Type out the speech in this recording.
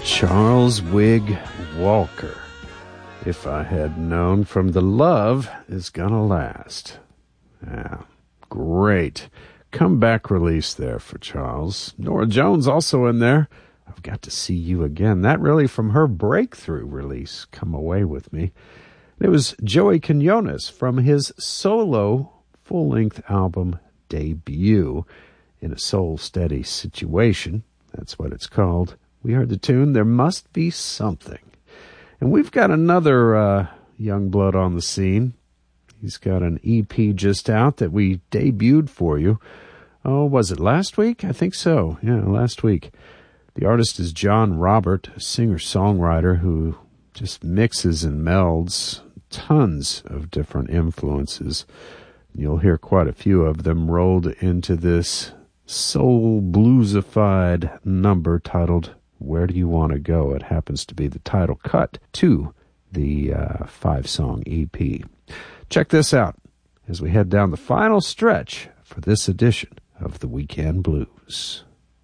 Charles Wig Walker. If I Had Known, from the Love Is Gonna Last. Yeah, great comeback release there for Charles. Norah Jones also in there. I've Got to See You Again. That really from her breakthrough release, Come Away With Me. It was Joey Quinones from his solo full-length album debut, In a Soul Steady Situation. That's what it's called. We heard the tune, There Must Be Something. And we've got another young blood on the scene. He's got an EP just out that we debuted for you. Oh, was it last week? I think so. Yeah, last week. The artist is John Robert, a singer-songwriter who just mixes and melds tons of different influences. You'll hear quite a few of them rolled into this soul bluesified number titled Where Do You Want to Go? It happens to be the title cut to the 5-song EP. Check this out as we head down the final stretch for this edition of the Weekend Blues.